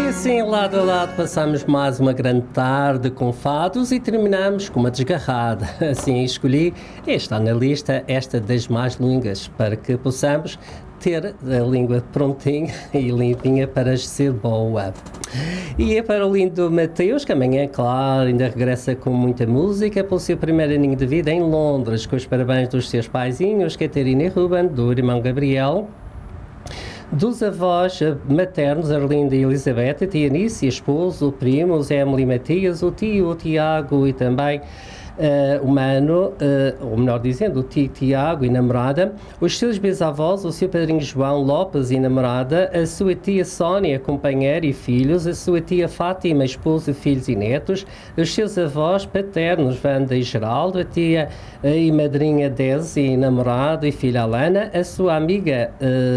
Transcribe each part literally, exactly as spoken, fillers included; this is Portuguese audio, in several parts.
assim, lado a lado, passamos mais uma grande tarde com fados e terminamos com uma desgarrada. Assim, escolhi, e está na lista, esta das mais línguas, para que possamos ter a língua prontinha e limpinha para ser boa. E é para o lindo Mateus, que amanhã, claro, ainda regressa com muita música pelo seu primeiro aninho de vida em Londres, com os parabéns dos seus paizinhos, Catarina e Ruben, do irmão Gabriel, dos avós maternos, Arlinda e Elizabeth, a tia Anice, esposo, primos, Emily e Matias, o tio, o Tiago e também uh, o Mano, uh, ou melhor dizendo, o tio Tiago e namorada, os seus bisavós, o seu padrinho João Lopes e namorada, a sua tia Sónia, companheira e filhos, a sua tia Fátima, esposa, filhos e netos, os seus avós paternos, Wanda e Geraldo, a tia e madrinha Desi e namorado e filha Alana, a sua amiga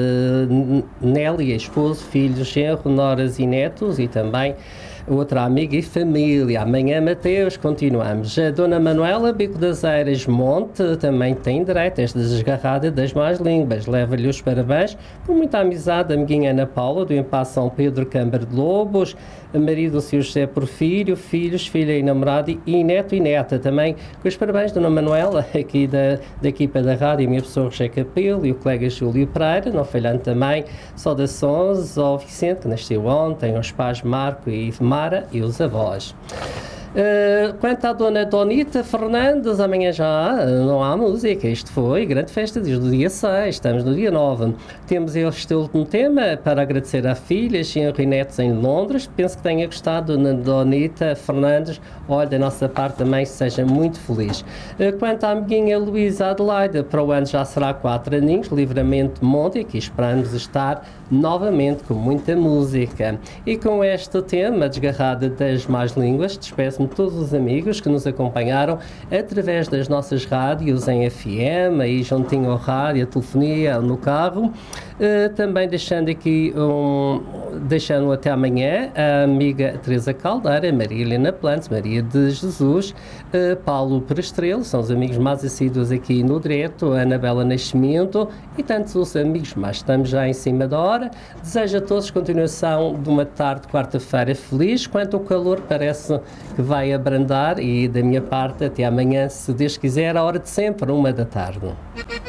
uh, Nélia, esposo, filhos, genro, noras e netos e também outra amiga e família. Amanhã, Mateus, continuamos. A Dona Manuela Bico das Eiras Monte também tem direito a esta desgarrada das más línguas. Leva-lhe os parabéns por muita amizade, a amiguinha Ana Paula, do Impasse São Pedro, Câmara de Lobos, marido, o seu José Porfírio, filhos, filha e namorado e neto e neta. Também com os parabéns, Dona Manuela, aqui da, da equipa da rádio, a minha pessoa, José Capelo, e o colega Júlio Pereira, não falhando também saudações ao Vicente, que nasceu ontem, aos pais Marco e Mara e os avós. Uh, quanto à Dona Donita Fernandes, amanhã já não há música. Isto foi grande festa desde o dia seis, estamos no dia nove. Temos este último tema para agradecer a filha, genro e netos em Londres. Penso que tenha gostado, Dona Donita Fernandes. Olha, da nossa parte também, seja muito feliz. Uh, quanto à amiguinha Luísa Adelaide, para o ano já será quatro aninhos, Livramento Monte, e aqui esperamos estar novamente com muita música. E com este tema, Desgarrada das Más Línguas, despeço todos os amigos que nos acompanharam através das nossas rádios em F M, aí juntinho ao rádio, a telefonia, no carro, uh, também deixando aqui um, deixando até amanhã a amiga Teresa Caldeira, Maria Helena Plantes, Maria de Jesus, uh, Paulo Perestrelo, são os amigos mais assíduos aqui no direto, a Anabela Nascimento e tantos os amigos mais. Estamos já em cima da hora. Desejo a todos continuação de uma tarde de quarta-feira feliz, quanto o calor parece que vai abrandar, e da minha parte até amanhã, se Deus quiser, a hora de sempre, uma da tarde.